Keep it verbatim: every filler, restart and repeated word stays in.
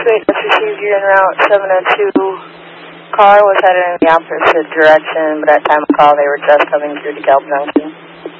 Sweet, just received you en route seven oh two. Car was headed in the opposite direction, but at time of call they were just coming through DeKalb Junction.